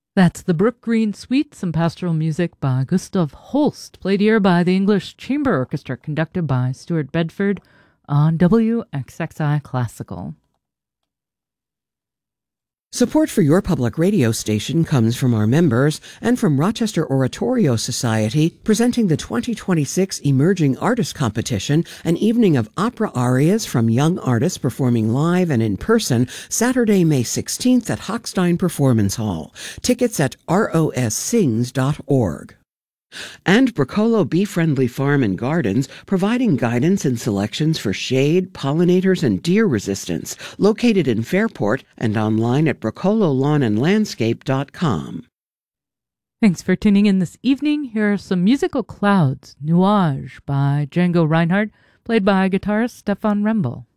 That's the Brook Green Suite, some pastoral music by Gustav Holst, played here by the English Chamber Orchestra, conducted by Stuart Bedford on WXXI Classical. Support for your public radio station comes from our members and from Rochester Oratorio Society, presenting the 2026 Emerging Artist Competition, an evening of opera arias from young artists performing live and in person, Saturday, May 16th at Hochstein Performance Hall. Tickets at rossings.org. And Bracolo Bee Friendly Farm and Gardens, providing guidance and selections for shade, pollinators, and deer resistance, located in Fairport and online at bracololawnandlandscape.com. Thanks for tuning in this evening. Here are some musical clouds, Nuage by Django Reinhardt, played by guitarist Stefan Rembel.